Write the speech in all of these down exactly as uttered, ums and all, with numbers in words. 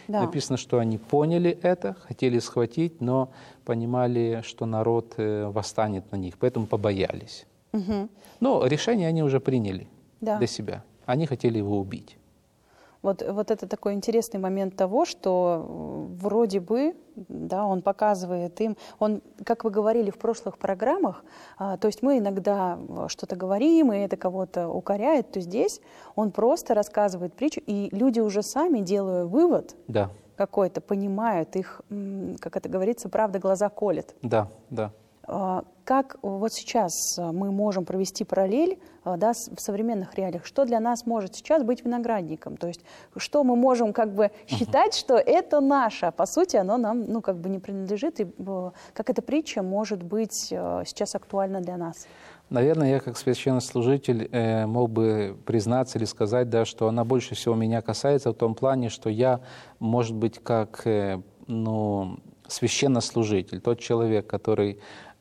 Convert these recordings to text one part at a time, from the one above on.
Да. Написано, что они поняли это, хотели схватить, но понимали, что народ восстанет на них, поэтому побоялись. Угу. Но решение они уже приняли Да. для себя. Они хотели его убить. Вот, вот это такой интересный момент того, что вроде бы, да, он показывает им, он, как вы говорили в прошлых программах, а, то есть мы иногда что-то говорим, и это кого-то укоряет, то здесь он просто рассказывает притчу, и люди уже сами, делая вывод Да. какой-то, понимают их, как это говорится, правда глаза колет. Да, да. Как вот сейчас мы можем провести параллель, да, в современных реалиях? Что для нас может сейчас быть виноградником? То есть что мы можем как бы считать, uh-huh. что это наше, а по сути оно нам ну, как бы не принадлежит, и как эта притча может быть сейчас актуальна для нас? Наверное, я как священнослужитель э, мог бы признаться или сказать, да, что она больше всего меня касается в том плане, что я, может быть, как э, ну, священнослужитель, тот человек, который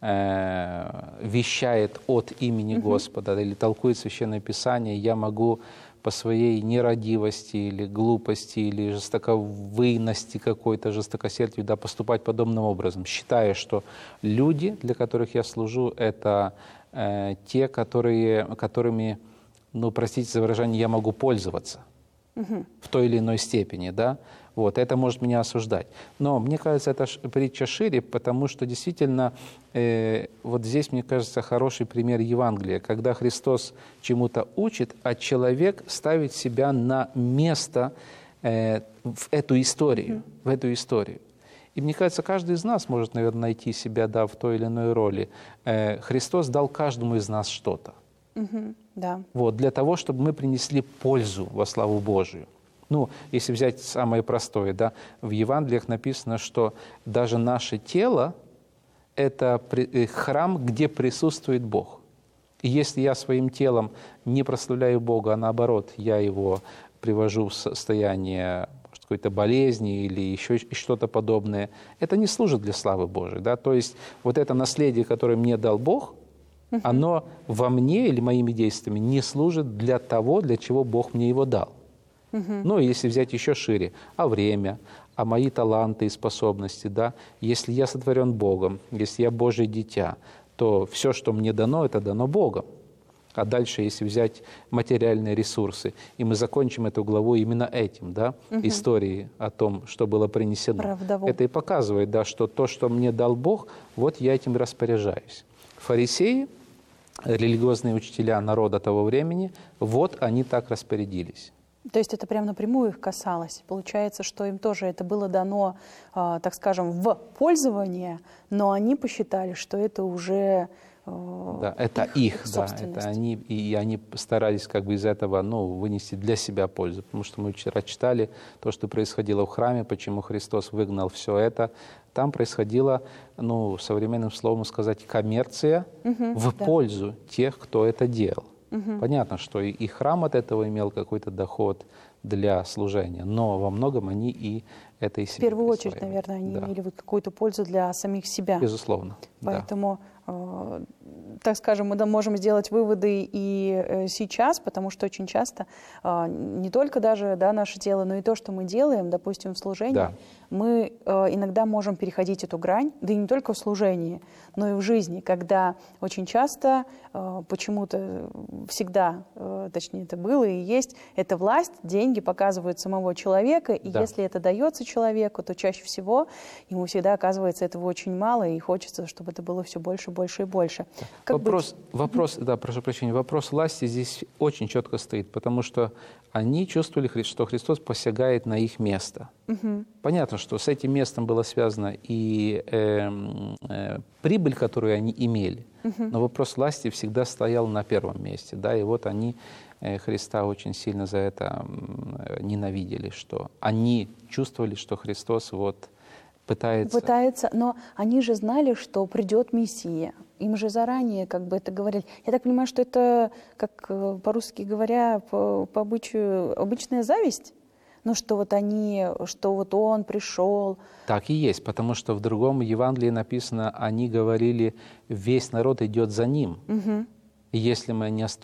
вещает от имени uh-huh. Господа или толкует Священное Писание, я могу по своей нерадивости или глупости или жестоковыйности какой-то, жестокосердию, да, поступать подобным образом, считая, что люди, для которых я служу, это э, те, которые, которыми, ну, простите за выражение, я могу пользоваться uh-huh. в той или иной степени, да. Вот, это может меня осуждать. Но мне кажется, эта притча шире, потому что действительно э, вот здесь, мне кажется, хороший пример Евангелия, когда Христос чему-то учит, а человек ставит себя на место э, в эту историю, mm-hmm. в эту историю. И мне кажется, каждый из нас может, наверное, найти себя, да, в той или иной роли. Э, Христос дал каждому из нас что-то. Mm-hmm. Да. Вот, для того, чтобы мы принесли пользу во славу Божию. Ну, если взять самое простое, да, в Евангелиях написано, что даже наше тело – это храм, где присутствует Бог. И если я своим телом не прославляю Бога, а наоборот, я его привожу в состояние какой-то болезни или еще что-то подобное, это не служит для славы Божией. Да? То есть вот это наследие, которое мне дал Бог, uh-huh. оно во мне или моими действиями не служит для того, для чего Бог мне его дал. Uh-huh. Ну, если взять еще шире, а время, а мои таланты и способности, да, если я сотворен Богом, если я Божье дитя, то все, что мне дано, это дано Богом. А дальше, если взять материальные ресурсы, и мы закончим эту главу именно этим, да, uh-huh. историей о том, что было принесено, Правдово. Это и показывает, да, что то, что мне дал Бог, вот я этим распоряжаюсь. Фарисеи, религиозные учителя народа того времени, вот они так распорядились. То есть это прям напрямую их касалось. Получается, что им тоже это было дано, э, так скажем, в пользование, но они посчитали, что это уже э, да, это их, да, это они, и они старались как бы из этого, ну, вынести для себя пользу. Потому что мы вчера читали то, что происходило в храме, почему Христос выгнал все это. Там происходила, ну, современным словом сказать, коммерция угу, в да. пользу тех, кто это делал. Угу. Понятно, что и, и храм от этого имел какой-то доход для служения, но во многом они и это и себе В первую очередь, наверное, они да. имели вот какую-то пользу для самих себя. Безусловно. Поэтому, да. э, так скажем, мы можем сделать выводы и э, сейчас, потому что очень часто э, не только даже да, наше тело, но и то, что мы делаем, допустим, в служении, да. мы э, иногда можем переходить эту грань, да и не только в служении, но и в жизни, когда очень часто э, почему-то всегда, э, точнее это было и есть, это власть, деньги показывают самого человека, и да. если это дается человеку, то чаще всего ему всегда оказывается этого очень мало, и хочется, чтобы это было все больше, больше и больше. Как вопрос, быть? вопрос, да, прошу прощения, вопрос власти здесь очень четко стоит, потому что они чувствовали, что Христос посягает на их место. Угу. Понятно, что с этим местом было связано и э, э, прибыль, которую они имели, угу. но вопрос власти всегда стоял на первом месте, да, и вот они э, Христа очень сильно за это э, ненавидели, что они чувствовали, что Христос вот пытается... Пытается, но они же знали, что придет Мессия. Им же заранее как бы это говорили. Я так понимаю, что это, как по-русски говоря, по, по обычаю, обычная зависть? Ну, что вот они, что вот он пришел. Так и есть, потому что в другом Евангелии написано, они говорили, весь народ идет за ним. Угу. И если мы не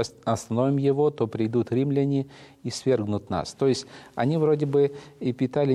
остановим его, то придут римляне и свергнут нас. То есть они вроде бы и питали